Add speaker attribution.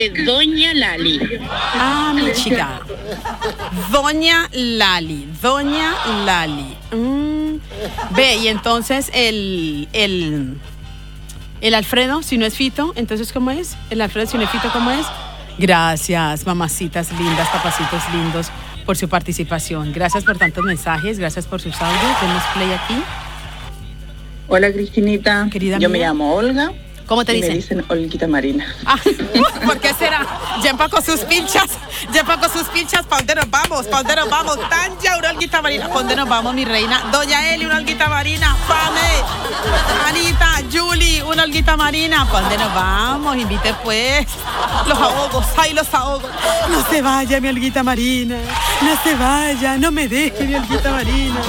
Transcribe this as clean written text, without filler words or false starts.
Speaker 1: Doña Lali.
Speaker 2: Ah, mi chica. Doña Lali. Ve, y entonces el Alfredo, si no es Fito, entonces ¿cómo es? El Alfredo, si no es Fito, ¿cómo es? Gracias, mamacitas lindas, papacitos lindos, por su participación. Gracias por tantos mensajes, gracias por sus audios. Demos play aquí.
Speaker 3: Hola, Cristinita.
Speaker 2: Querida
Speaker 3: Yo
Speaker 2: mía.
Speaker 3: me llamo Olga.
Speaker 2: ¿Cómo te
Speaker 3: y
Speaker 2: dicen?
Speaker 3: Me dicen Olguita Marina.
Speaker 2: Ah, ¿por qué será? Ya empacó sus pinchas, ¿pa' dónde nos vamos? Tanja, una Olguita Marina, ¿pa' dónde nos vamos, mi reina? Doña Eli, una Olguita Marina, Pame, Anita, Julie, una Olguita Marina, ¿pa' dónde nos vamos? Invite pues, los ahogos. No se vaya mi Olguita Marina, no se vaya, no me deje mi Olguita Marina.